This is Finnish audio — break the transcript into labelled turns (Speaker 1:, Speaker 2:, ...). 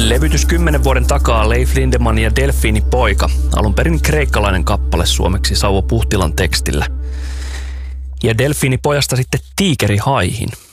Speaker 1: Levytys 10 vuoden takaa Leif Lindemann ja Delfiinipoika. Alun perin kreikkalainen kappale suomeksi Sauvo Puhtilan tekstillä. Ja Delfiinipojasta sitten Tiikeri haihin.